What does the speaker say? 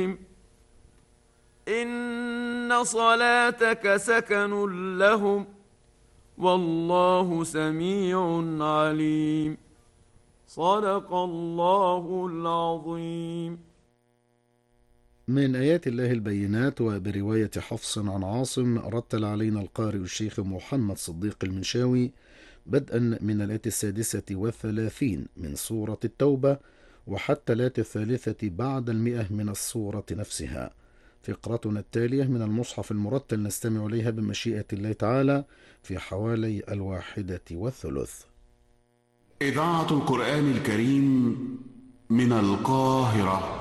إن صلاتك سكن لهم والله سميع عليم. صدق الله العظيم. من آيات الله البينات. وبرواية حفص عن عاصم رتل علينا القارئ الشيخ محمد صديق المنشاوي بدءا من الآية 36 من سورة التوبة وحتى الآية 3 بعد 100 من السورة نفسها. فقرتنا التالية من المصحف المرتل نستمع إليها بمشيئة الله تعالى في حوالي 1:30. إذاعة القرآن الكريم من القاهرة.